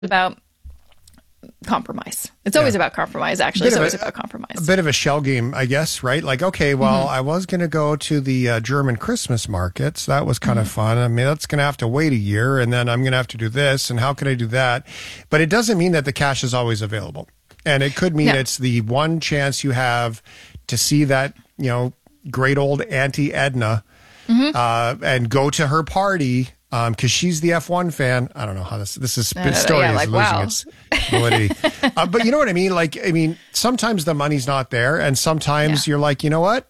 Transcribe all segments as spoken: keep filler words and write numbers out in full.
about compromise. It's always Yeah. about compromise, actually. It's Bit of always a- about compromise. A bit of a shell game, I guess, right? Like, okay, well, I was going to go to the uh, German Christmas markets. That was kind of fun. I mean, that's going to have to wait a year, and then I'm going to have to do this, and how can I do that? But it doesn't mean that the cash is always available. And it could mean No. it's the one chance you have to see that, you know, great old Auntie Edna uh, and go to her party because she's the F one fan. I don't know how this this is No, no, this no, story yeah, is like, losing wow. its validity. uh, but you know what I mean? Like, I mean, sometimes the money's not there, and sometimes Yeah. you're like, you know what?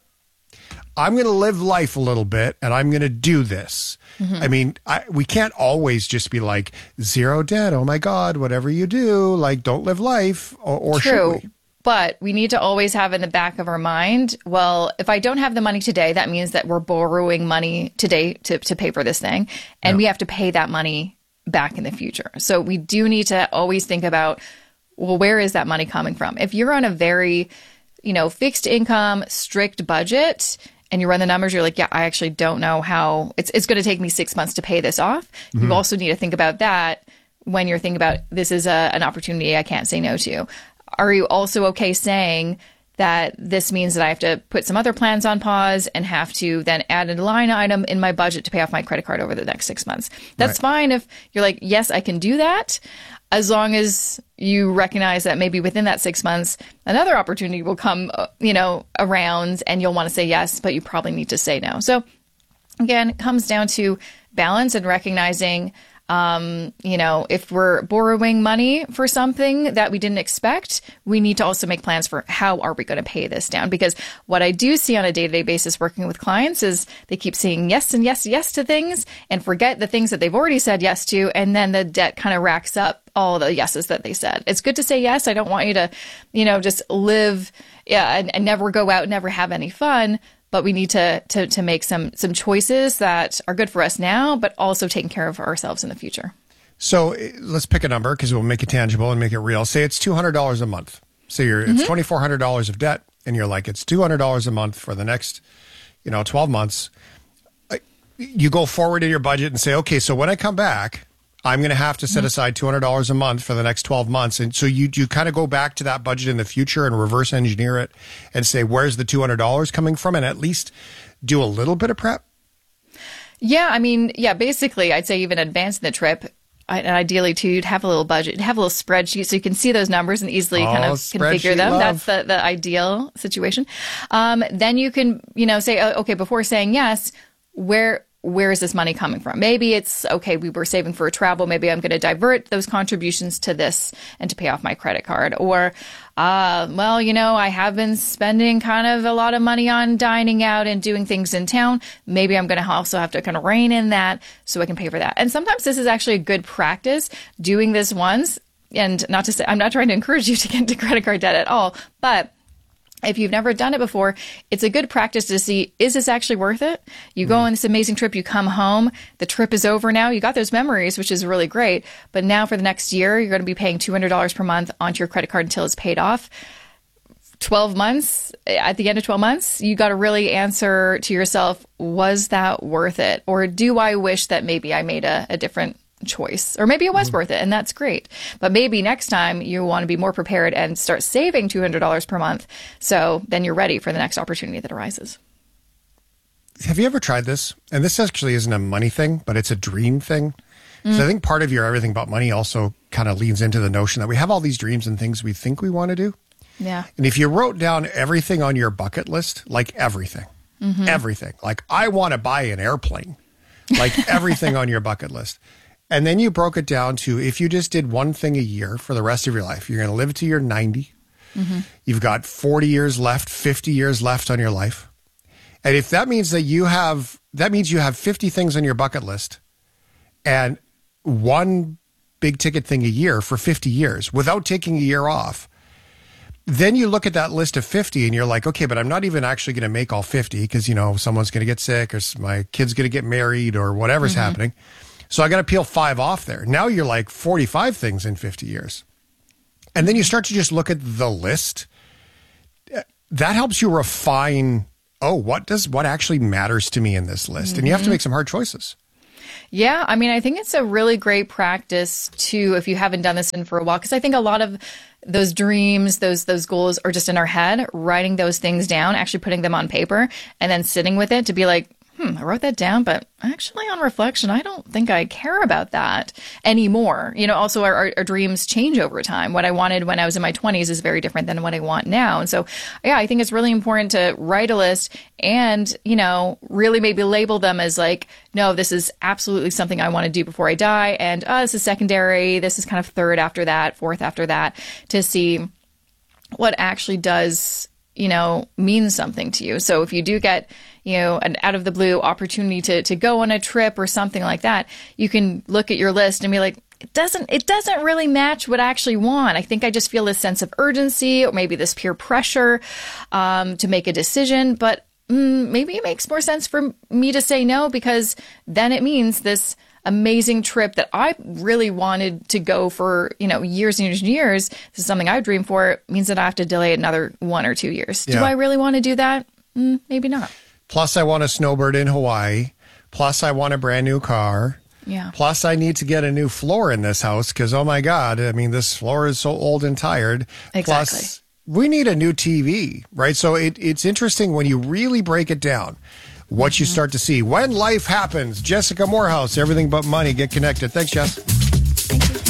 I'm going to live life a little bit, and I'm going to do this. I mean, I, we can't always just be like zero debt. Oh my God, whatever you do, like don't live life, or, or should True. we? But we need to always have in the back of our mind, well, if I don't have the money today, that means that we're borrowing money today to, to pay for this thing. And we have to pay that money back in the future. So we do need to always think about, well, where is that money coming from? If you're on a very, you know, fixed income, strict budget, and you run the numbers, you're like, yeah, I actually don't know how it's, it's going to take me six months to pay this off. You also need to think about that when you're thinking about this is a, an opportunity I can't say no to. Are you also okay saying that this means that I have to put some other plans on pause and have to then add a line item in my budget to pay off my credit card over the next six months? That's Right. fine if you're like, yes, I can do that, as long as you recognize that maybe within that six months, another opportunity will come, uh, you know, around and you'll want to say yes, but you probably need to say no. So again, it comes down to balance and recognizing, um, you know, if we're borrowing money for something that we didn't expect, we need to also make plans for how are we going to pay this down? Because what I do see on a day-to-day basis working with clients is they keep saying yes and yes, yes to things and forget the things that they've already said yes to. And then the debt kind of racks up all the yeses that they said. It's good to say yes. I don't want you to, you know, just live, yeah, and, and never go out, never have any fun. But we need to, to to make some some choices that are good for us now, but also taking care of ourselves in the future. So eh, let's pick a number because we'll make it tangible and make it real. Say it's two hundred dollars a month. So you're it's twenty-four hundred dollars of debt, and you're like, it's two hundred dollars a month for the next, you know, twelve months. Uh, You go forward in your budget and say, okay, so when I come back, I'm going to have to set aside two hundred dollars a month for the next twelve months. And so you, you kind of go back to that budget in the future and reverse engineer it and say, where's the two hundred dollars coming from? And at least do a little bit of prep. Yeah, I mean, yeah, basically, I'd say even advancing the trip. I- And ideally, too, you'd have a little budget, you'd have a little spreadsheet so you can see those numbers and easily kind Oh, of spreadsheet configure them. love. That's the, the ideal situation. Um, then you can, you know, say, uh, okay, before saying yes, where where is this money coming from? Maybe it's, okay, we were saving for a travel. Maybe I'm going to divert those contributions to this and to pay off my credit card. Or, uh, well, you know, I have been spending kind of a lot of money on dining out and doing things in town. Maybe I'm going to also have to kind of rein in that so I can pay for that. And sometimes this is actually a good practice, doing this once. And not to say, I'm not trying to encourage you to get into credit card debt at all, but if you've never done it before, it's a good practice to see, is this actually worth it? You go on this amazing trip, you come home, the trip is over now, you got those memories, which is really great. But now for the next year, you're going to be paying two hundred dollars per month onto your credit card until it's paid off. twelve months, at the end of twelve months, you got to really answer to yourself, was that worth it? Or do I wish that maybe I made a, a different choice? Or maybe it was worth it, and that's great. But maybe next time you want to be more prepared and start saving two hundred dollars per month. So then you're ready for the next opportunity that arises. Have you ever tried this? And this actually isn't a money thing, but it's a dream thing. So I think part of your everything about money also kind of leans into the notion that we have all these dreams and things we think we want to do. Yeah. And if you wrote down everything on your bucket list, like everything, everything, like I want to buy an airplane, like everything on your bucket list. And then you broke it down to if you just did one thing a year for the rest of your life, you're going to live to your ninety. You've got forty years left, fifty years left on your life. And if that means that you have, that means you have fifty things on your bucket list and one big ticket thing a year for fifty years without taking a year off. Then you look at that list of fifty and you're like, okay, but I'm not even actually going to make all fifty because, you know, someone's going to get sick or my kid's going to get married or whatever's happening. So I got to peel five off there. Now you're like forty-five things in fifty years. And then you start to just look at the list. That helps you refine, oh, what does, what actually matters to me in this list? And you have to make some hard choices. Yeah, I mean, I think it's a really great practice too if you haven't done this in for a while, because I think a lot of those dreams, those those goals are just in our head. Writing those things down, actually putting them on paper, and then sitting with it to be like, hmm, I wrote that down, but actually on reflection, I don't think I care about that anymore. You know, also our, our, our dreams change over time. What I wanted when I was in my twenties is very different than what I want now. And so, yeah, I think it's really important to write a list and, you know, really maybe label them as like, no, this is absolutely something I want to do before I die. And oh, this is secondary. This is kind of third after that, fourth after that, to see what actually does, you know, mean something to you. So if you do get, you know, an out of the blue opportunity to, to go on a trip or something like that, you can look at your list and be like, it doesn't, it doesn't really match what I actually want. I think I just feel this sense of urgency or maybe this peer pressure, um, to make a decision, but mm, maybe it makes more sense for me to say no, because then it means this amazing trip that I really wanted to go for, you know, years and years and years. This is something I dreamed for. It means that I have to delay it another one or two years. Yeah. Do I really want to do that? Mm, maybe not. Plus, I want a snowbird in Hawaii. Plus, I want a brand new car. Yeah. Plus, I need to get a new floor in this house because, oh my God, I mean, this floor is so old and tired. Exactly. Plus, we need a new T V, right? So it, it's interesting when you really break it down, what mm-hmm. you start to see. When life happens, Jessica Morehouse, Everything But Money. Get connected. Thanks, Jess. Thank you.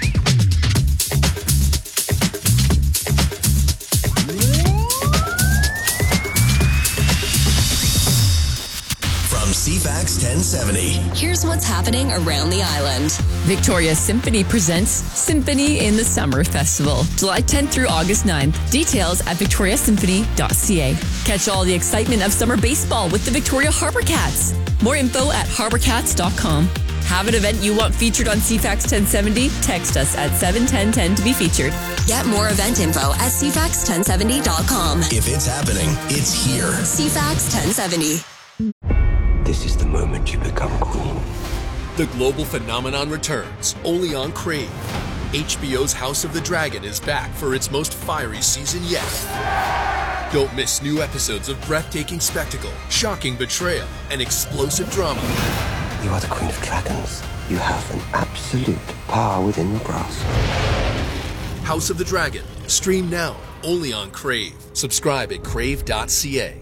C FAX ten seventy. Here's what's happening around the island. Victoria Symphony presents Symphony in the Summer Festival, July tenth through August ninth. Details at victoria symphony dot c a. Catch all the excitement of summer baseball with the Victoria Harbour Cats. More info at harbour cats dot com. Have an event you want featured on C FAX ten seventy? Text us at seven one zero one zero to be featured. Get more event info at c fax ten seventy dot com. If it's happening, it's here. C FAX ten seventy. This is the moment you become queen. The global phenomenon returns, only on Crave. H B O's House of the Dragon is back for its most fiery season yet. Don't miss new episodes of breathtaking spectacle, shocking betrayal, and explosive drama. You are the Queen of Dragons. You have an absolute power within your grasp. House of the Dragon. Stream now, only on Crave. Subscribe at crave dot c a.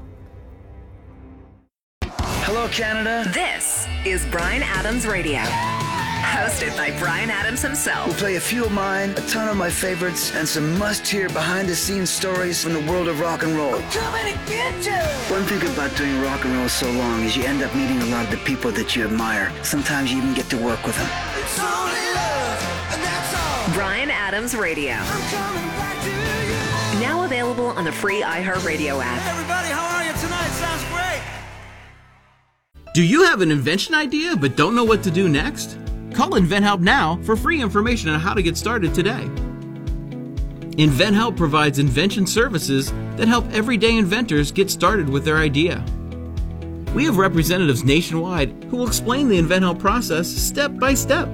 Hello, Canada. This is Bryan Adams Radio, hosted by Bryan Adams himself. We'll play a few of mine, a ton of my favorites, and some must-hear behind-the-scenes stories from the world of rock and roll. I'm coming to get you! One thing about doing rock and roll so long is you end up meeting a lot of the people that you admire. Sometimes you even get to work with them. It's only love, and that's all. Bryan Adams Radio. I'm coming back to you. Now available on the free iHeartRadio app. Hey everybody, how are you tonight? Sounds great. Do you have an invention idea but don't know what to do next? Call InventHelp now for free information on how to get started today. InventHelp provides invention services that help everyday inventors get started with their idea. We have representatives nationwide who will explain the InventHelp process step by step.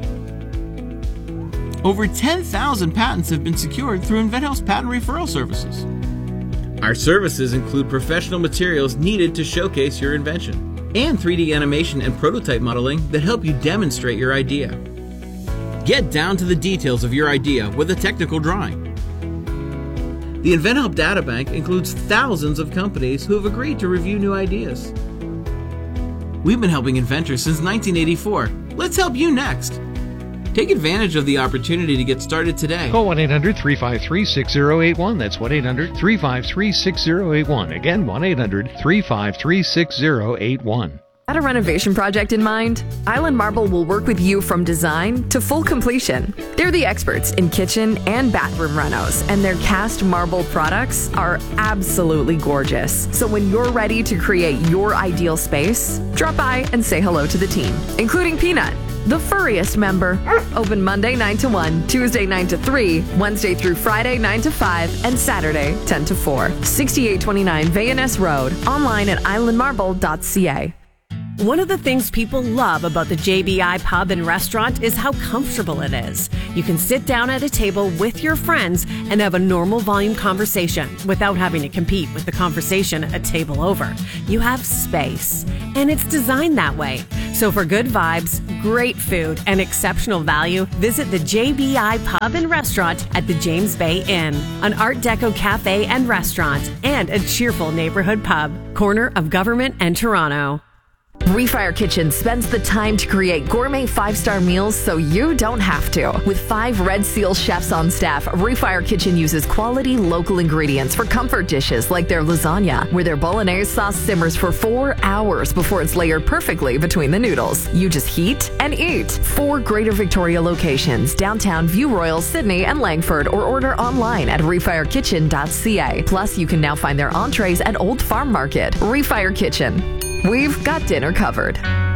Over ten thousand patents have been secured through InventHelp's patent referral services. Our services include professional materials needed to showcase your invention, and three D animation and prototype modeling that help you demonstrate your idea. Get down to the details of your idea with a technical drawing. The InventHelp Databank includes thousands of companies who have agreed to review new ideas. We've been helping inventors since nineteen eighty-four. Let's help you next. Take advantage of the opportunity to get started today. Call one eight hundred three five three six zero eight one. That's one eight hundred three five three six zero eight one. Again, one eight hundred three five three six zero eight one. Got a renovation project in mind? Island Marble will work with you from design to full completion. They're the experts in kitchen and bathroom renos, and their cast marble products are absolutely gorgeous. So when you're ready to create your ideal space, drop by and say hello to the team, including Peanut, the furriest member. Open Monday nine to one, Tuesday nine to three, Wednesday through Friday nine to five, and Saturday ten to four. sixty-eight twenty-nine Van Ness Road. Online at island marble dot c a. One of the things people love about the J B I Pub and Restaurant is how comfortable it is. You can sit down at a table with your friends and have a normal volume conversation without having to compete with the conversation a table over. You have space, and it's designed that way, So for good vibes, great food, and exceptional value, visit the J B I Pub and Restaurant at the James Bay Inn, an Art Deco cafe and restaurant, and a cheerful neighborhood pub, corner of Government and Toronto. Refire Kitchen spends the time to create gourmet five-star meals so you don't have to. With five Red Seal chefs on staff, Refire Kitchen uses quality local ingredients for comfort dishes like their lasagna, where their bolognese sauce simmers for four hours before it's layered perfectly between the noodles. You just heat and eat. Four Greater Victoria locations, downtown, View Royal, Sydney, and Langford, or order online at refire kitchen dot c a. Plus, you can now find their entrees at Old Farm Market. Refire Kitchen. We've got dinner covered.